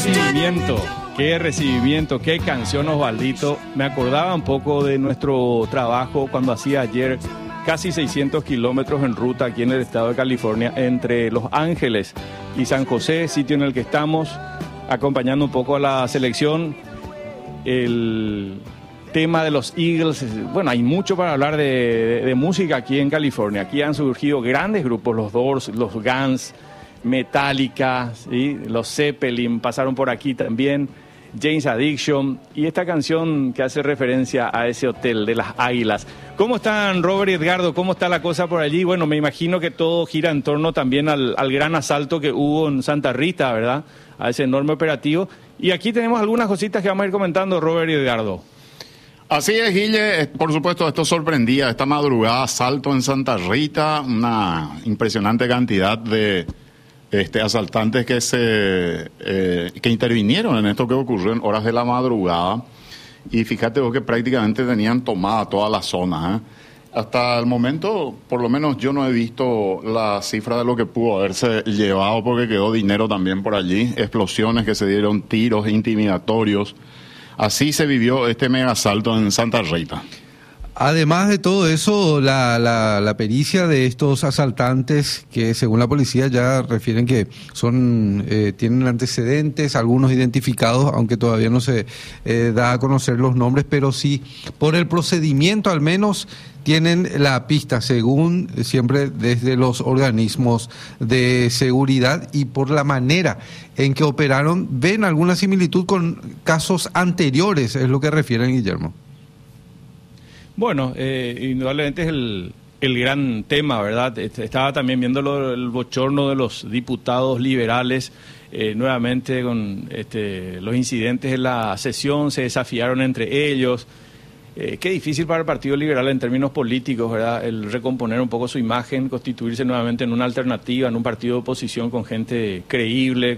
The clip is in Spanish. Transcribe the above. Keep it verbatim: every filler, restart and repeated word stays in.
recibimiento, qué recibimiento, qué canción, Osvaldito. Me acordaba un poco de nuestro trabajo cuando hacía ayer casi seiscientos kilómetros en ruta aquí en el estado de California, entre Los Ángeles y San José, sitio en el que estamos, acompañando un poco a la selección. El tema de los Eagles, bueno, hay mucho para hablar de, de, de música aquí en California. Aquí han surgido grandes grupos, los Doors, los Guns, Metallica, ¿sí? Los Zeppelin pasaron por aquí también, Jane's Addiction, y esta canción que hace referencia a ese hotel de las Águilas. ¿Cómo están, Robert y Edgardo? ¿Cómo está la cosa por allí? Bueno, me imagino que todo gira en torno también al, al gran asalto que hubo en Santa Rita, ¿verdad? A ese enorme operativo. Y aquí tenemos algunas cositas que vamos a ir comentando, Robert y Edgardo. Así es, Guille, por supuesto esto sorprendía, esta madrugada asalto en Santa Rita, una impresionante cantidad de este, asaltantes que se eh, que intervinieron en esto que ocurrió en horas de la madrugada, y fíjate vos que prácticamente tenían tomada toda la zona, ¿eh? Hasta el momento, por lo menos yo no he visto la cifra de lo que pudo haberse llevado, porque quedó dinero también por allí, explosiones que se dieron, tiros intimidatorios. Así se vivió este mega asalto en Santa Rita. Además de todo eso, la, la, la pericia de estos asaltantes, que según la policía ya refieren que son eh, tienen antecedentes, algunos identificados, aunque todavía no se eh, da a conocer los nombres, pero sí, por el procedimiento al menos, tienen la pista, según siempre desde los organismos de seguridad, y por la manera en que operaron, ven alguna similitud con casos anteriores, es lo que refieren, Guillermo. Bueno, eh, indudablemente es el, el gran tema, ¿verdad? Estaba también viendo lo, el bochorno de los diputados liberales, eh, nuevamente con este, los incidentes en la sesión, se desafiaron entre ellos. Eh, qué difícil para el Partido Liberal en términos políticos, ¿verdad? El recomponer un poco su imagen, constituirse nuevamente en una alternativa, en un partido de oposición con gente creíble,